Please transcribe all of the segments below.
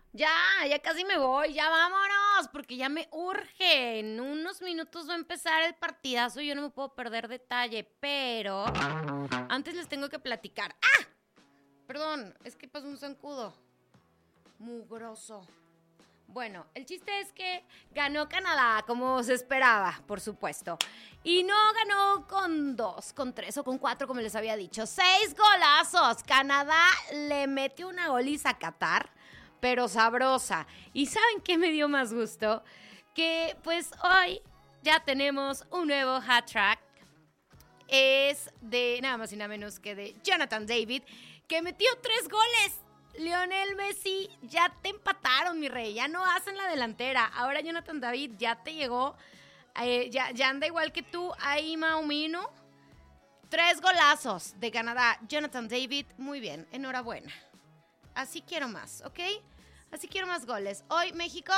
Ya casi me voy, ya vámonos, porque ya me urge. En unos minutos va a empezar el partidazo y yo no me puedo perder detalle, pero antes les tengo que platicar. ¡Ah! Perdón, es que pasó un zancudo. Mugroso. Bueno, el chiste es que ganó Canadá, como se esperaba, por supuesto. Y no ganó con 2, con 3 o con 4, como les había dicho. 6 golazos. Canadá le metió una goliza a Qatar, pero sabrosa. ¿Y saben qué me dio más gusto? Que pues hoy ya tenemos un nuevo hat-trick. Es de nada más y nada menos que de Jonathan David, que metió 3 goles. Lionel Messi, ya te empataron, mi rey. Ya no hacen la delantera. Ahora Jonathan David ya te llegó. Ya anda igual que tú. Ahí Maumino. 3 golazos de Canadá. Jonathan David, muy bien. Enhorabuena. Así quiero más, ¿ok? Así quiero más goles. Hoy México,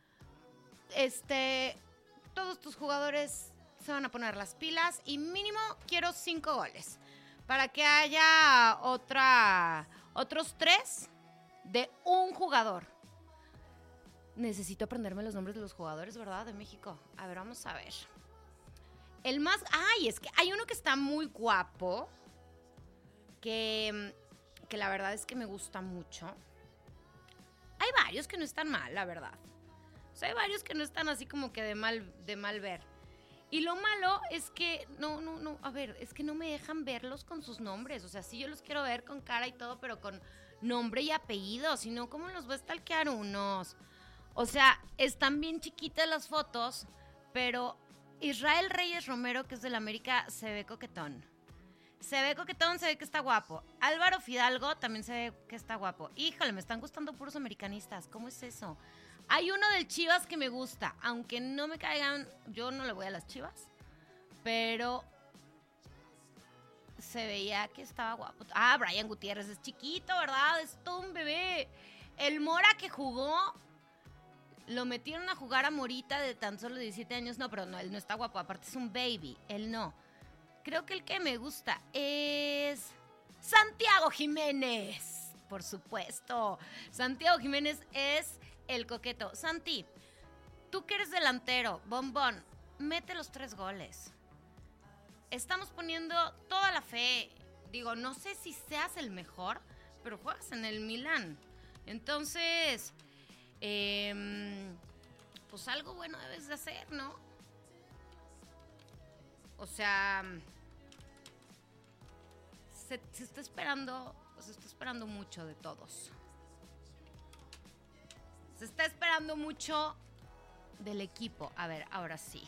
todos tus jugadores se van a poner las pilas y mínimo quiero 5 goles para que haya otros 3 de un jugador. Necesito aprenderme los nombres de los jugadores, ¿verdad? De México. A ver, vamos a ver. El más... Ay, es que hay uno que está muy guapo, que la verdad es que me gusta mucho. Hay varios que no están mal, la verdad. O sea, hay varios que no están así como que de mal ver. Y lo malo es que, no, a ver, es que no me dejan verlos con sus nombres. O sea, sí yo los quiero ver con cara y todo, pero con nombre y apellido. Si no, ¿cómo los va a stalkear unos? O sea, están bien chiquitas las fotos, pero Israel Reyes Romero, que es del América, se ve coquetón. Se ve que está guapo. Álvaro Fidalgo también se ve que está guapo. Híjole, me están gustando puros americanistas. ¿Cómo es eso? Hay uno del Chivas que me gusta, aunque no me caigan, yo no le voy a las Chivas, pero se veía que estaba guapo. Ah, Brian Gutiérrez es chiquito, ¿verdad? Es todo un bebé. El Mora que jugó, lo metieron a jugar a Morita de tan solo 17 años. No, pero no, él no está guapo, aparte es un baby, él no. Creo que el que me gusta es Santiago Jiménez, por supuesto. Santiago Jiménez es el coqueto. Santi, tú que eres delantero, bombón, mete los 3 goles. Estamos poniendo toda la fe. Digo, no sé si seas el mejor, pero juegas en el Milán. Entonces, pues algo bueno debes de hacer, ¿no? O sea, se está esperando mucho de todos. Se está esperando mucho del equipo. A ver, ahora sí.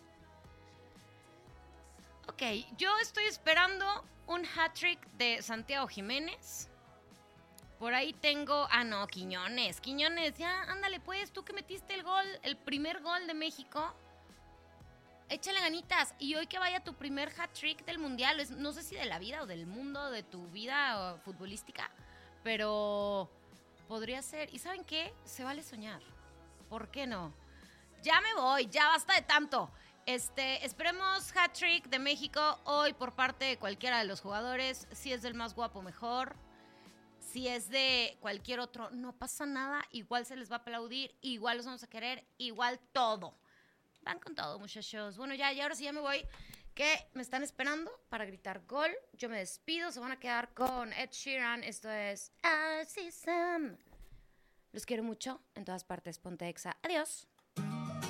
Ok, yo estoy esperando un hat-trick de Santiago Jiménez. Por ahí tengo... Ah, no, Quiñones, ya, ándale pues, tú que metiste el primer gol de México. Échale ganitas. Y hoy que vaya tu primer hat-trick del Mundial, no sé si de la vida o del mundo, de tu vida futbolística, pero podría ser. ¿Y saben qué? Se vale soñar. ¿Por qué no? Ya me voy, ya basta de tanto. Esperemos hat-trick de México hoy por parte de cualquiera de los jugadores. Si es del más guapo, mejor. Si es de cualquier otro, no pasa nada. Igual se les va a aplaudir, igual los vamos a querer, igual todo. Van con todo, muchachos. Bueno, ya ahora sí ya me voy, que me están esperando para gritar gol. Yo me despido, se van a quedar con Ed Sheeran. Esto es All Season. Los quiero mucho, en todas partes, Ponte Exa. Adiós.